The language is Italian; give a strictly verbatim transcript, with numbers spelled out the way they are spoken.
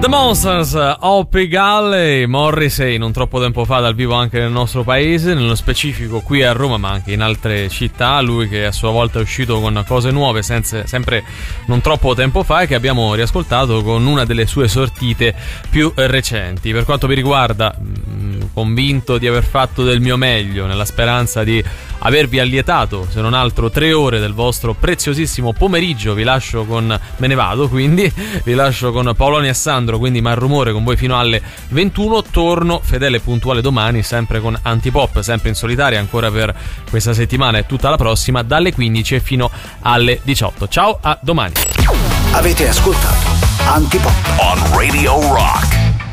The Monsters, Hoppy Galley, Morrissey non troppo tempo fa dal vivo anche nel nostro paese, nello specifico qui a Roma ma anche in altre città, lui che a sua volta è uscito con cose nuove senza, sempre non troppo tempo fa e che abbiamo riascoltato con una delle sue sortite più recenti. Per quanto mi riguarda, mh, convinto di aver fatto del mio meglio nella speranza di avervi allietato, se non altro tre ore del vostro preziosissimo pomeriggio, vi lascio con, me ne vado quindi, vi lascio con Paoloni e Sandro, quindi Malrumore con voi fino alle ventuno, torno fedele e puntuale domani sempre con Antipop, sempre in solitaria ancora per questa settimana e tutta la prossima dalle quindici fino alle diciotto. Ciao, a domani. Avete ascoltato Antipop on Radio Rock.